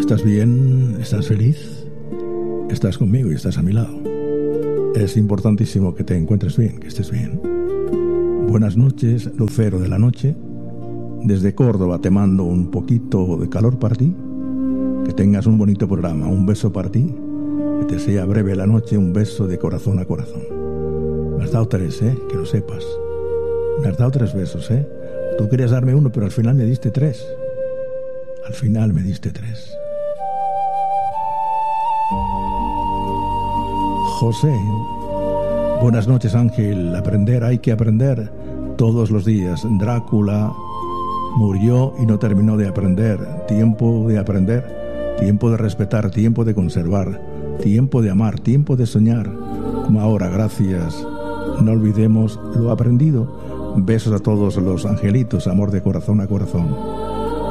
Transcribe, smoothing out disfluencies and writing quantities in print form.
¿Estás bien? ¿Estás feliz? Estás conmigo y estás a mi lado. Es importantísimo que te encuentres bien, que estés bien. Buenas noches, lucero de la noche. Desde Córdoba te mando un poquito de calor para ti. Que tengas un bonito programa. Un beso para ti. Que te sea breve la noche. Un beso de corazón a corazón. Me has dado 3, que lo sepas. Me has dado 3 besos, Tú querías darme 1, pero al final me diste 3. Al final me diste 3. José. Buenas noches, Ángel. Aprender, hay que aprender todos los días. Drácula murió y no terminó de aprender. Tiempo de aprender, tiempo de respetar, tiempo de conservar, tiempo de amar, tiempo de soñar. Como ahora, gracias. No olvidemos lo aprendido. Besos a todos los angelitos, amor de corazón a corazón.